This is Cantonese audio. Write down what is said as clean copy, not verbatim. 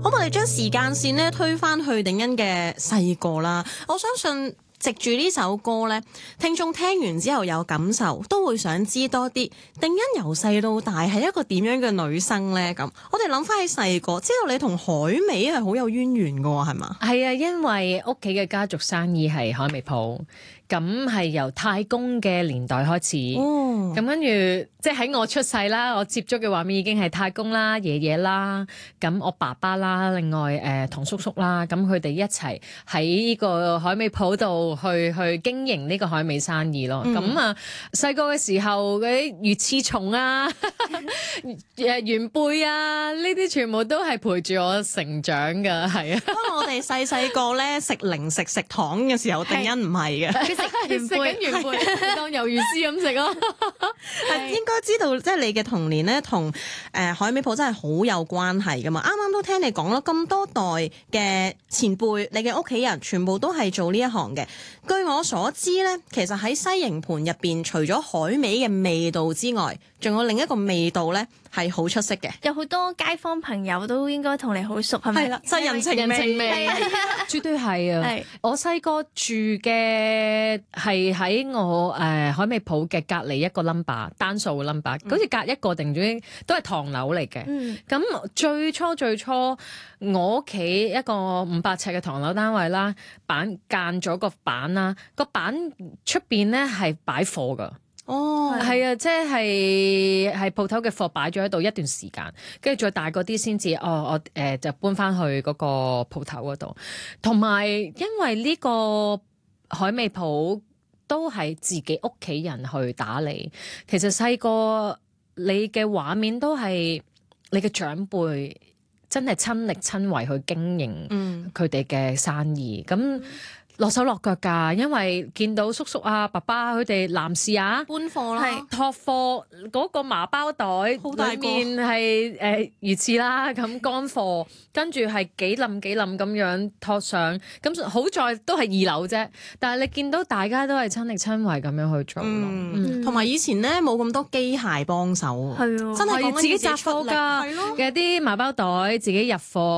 可唔可以將時間線咧推返去定欣嘅細個啦？我相信藉住呢首歌咧，聽眾聽完之後有感受，都會想知多啲。定欣由細到大係一個點樣嘅女生咧？咁我哋諗翻起細個，知道你同海味係好有淵源㗎喎，係嘛？ 係啊，因為屋企嘅家族生意係海味鋪。咁係由太公嘅年代開始，咁跟住即係喺我出世啦，我接觸嘅畫面已經係太公啦、爺爺啦，咁我爸爸啦，另外同叔叔啦，咁佢哋一齊喺呢個海味鋪度去經營呢個海味生意咯。咁啊細個嘅時候嗰啲魚翅蟲啊、元貝啊，呢啲全部都係陪住我成長㗎，係啊。 不過我哋細個咧食零食食糖嘅時候，定欣唔係嘅。 食緊元貝當魷魚絲咁食咯， 係應該知道，即係你嘅童年咧，同海味鋪真係好有關係噶嘛。啱啱都聽你講啦，咁多代嘅前輩，你嘅屋企人全部都係做呢一行嘅。據我所知咧，其實喺西營盤入邊，除咗海味嘅味道之外，仲有另一個味道咧係好出色嘅。 有好多街坊朋友都應該同你好熟，係咪？ 係啦，就係人情味， 絕對係啊！我細個住嘅係喺我海味鋪嘅隔離一個 number 單數嘅 number，好似隔一個定咗都係唐樓嚟嘅。咁最初我屋企一個500尺嘅唐樓單位啦，板間咗個板啦，個板出邊咧係擺貨㗎。哦，係啊，即係鋪頭嘅貨擺咗喺度一段時間，跟住再大嗰啲先至，我就搬翻去嗰個鋪頭嗰度。同埋因為呢個海味鋪都係自己屋企人去打理，其實細個你嘅畫面都係你嘅長輩真係親力親為去經營佢哋嘅生意咁。落手落腳㗎，因為見到叔叔啊、爸爸佢哋男士啊搬貨啦， 托貨嗰個麻包袋，裏面係魚翅啦，咁乾貨，跟住係幾冧咁樣托上，咁好在都係2樓啫，但係你見到大家都係親力親為咁樣去做咯， 同埋以前咧冇咁多機械幫手， 係啊， 真係自己紮貨㗎，有啲麻包袋自己入貨。